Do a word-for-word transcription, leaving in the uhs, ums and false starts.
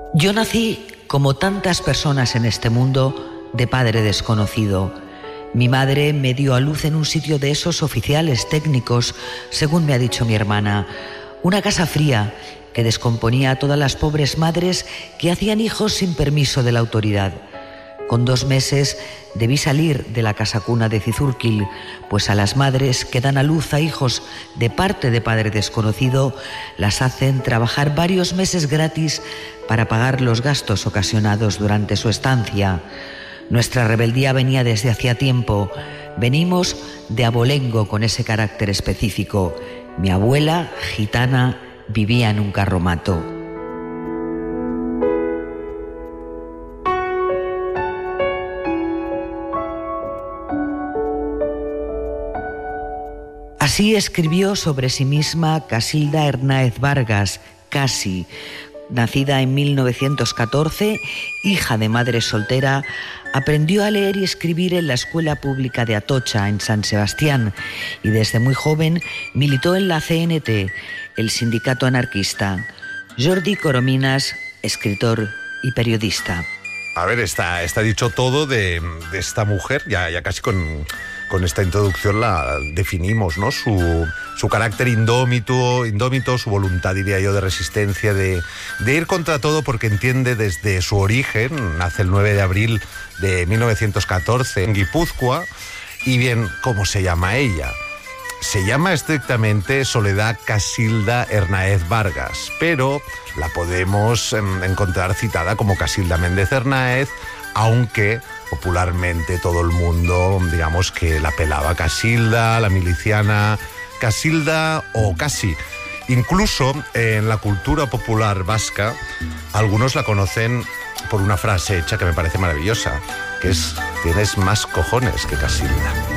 Yo nací, como tantas personas en este mundo, de padre desconocido. Mi madre me dio a luz en un sitio de esos oficiales técnicos, según me ha dicho mi hermana. Una casa fría que descomponía a todas las pobres madres que hacían hijos sin permiso de la autoridad. Con dos meses debí salir de la casa cuna de Cizurquil, pues a las madres que dan a luz a hijos de parte de padre desconocido las hacen trabajar varios meses gratis para pagar los gastos ocasionados durante su estancia. Nuestra rebeldía venía desde hacía tiempo. Venimos de abolengo con ese carácter específico. Mi abuela, gitana, vivía en un carromato. Así escribió sobre sí misma Casilda Hernáez Vargas, Casi, nacida en mil novecientos catorce, hija de madre soltera. Aprendió a leer y escribir en la Escuela Pública de Atocha, en San Sebastián, y desde muy joven militó en la C N T, el sindicato anarquista. Jordi Corominas, escritor y periodista. A ver, está, está dicho todo de, de esta mujer, ya, ya casi con, con esta introducción la definimos, ¿no? Su, su carácter indómito, indómito, su voluntad, diría yo, de resistencia, de, de ir contra todo, porque entiende desde su origen, nace el nueve de abril de mil novecientos catorce en Guipúzcoa, y bien, ¿cómo se llama ella? Se llama estrictamente Soledad Casilda Hernáez Vargas, pero la podemos eh, encontrar citada como Casilda Méndez Hernáez, aunque popularmente todo el mundo, digamos, que la pelaba Casilda, la miliciana Casilda o Casi. Incluso eh, en la cultura popular vasca, algunos la conocen por una frase hecha que me parece maravillosa, que es: tienes más cojones que Casilda.